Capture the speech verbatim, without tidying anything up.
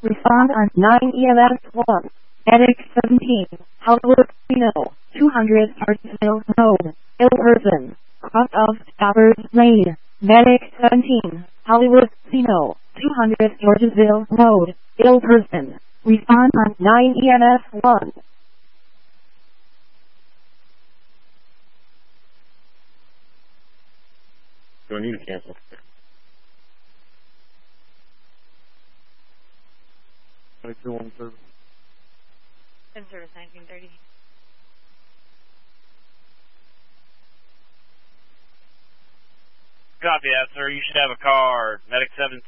Respond on nine E M S one. Medic seventeen. Hollywood Casino. two hundred Hartsville Road. Ill person. Cross of Stoppers Lane. Medic seventeen. Hollywood Casino. two hundred Georgesville Road. Ill person. Respond on nine E M S one. Do I need to cancel? twenty-two on service. In service nineteen thirty. Copy that, sir. You should have a car. Medic seven.